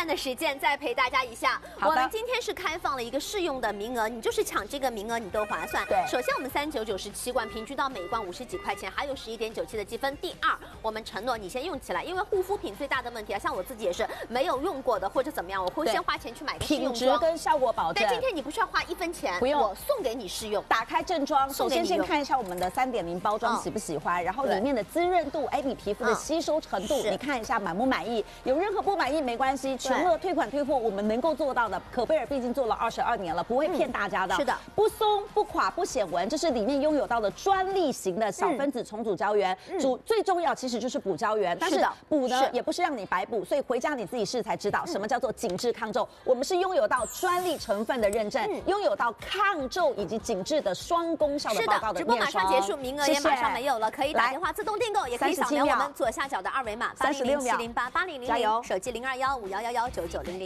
段的时间再陪大家一下。我们今天是开放了一个试用的名额，你就是抢这个名额，你都划算。 对， 首先我们399是7罐，平均到每一罐50几块钱，还有11.97的积分。第二，我们承诺你先用起来，因为护肤品最大的问题啊，像我自己也是没有用过的或者怎么样，我会先花钱去买个试用装， 品质跟效果保证。 但今天你不需要花1分钱， 不用， 我送给你试用。 打开正装，首先先看一下我们的3.0包装喜不喜欢，然后里面的滋润度，哎，你皮肤的吸收程度，你看一下满不满意？有任何不满意没关系，全额退款退货，我们能够做到的。可贝尔毕竟做了22年了，不会骗大家的。 是的， 不松不垮不显纹，这是里面拥有到的专利型的小分子重组胶原。最重要其实就是补胶原，但是补呢也不是让你白补，所以回家你自己试才知道什么叫做紧致抗皱。我们是拥有到专利成分的认证，拥有到抗皱以及紧致的双功效的报告的面霜。 直播马上结束，名额也马上没有了，可以打电话自动订购，也可以扫描我们左下角的2维码，80070088000，手机0215111990。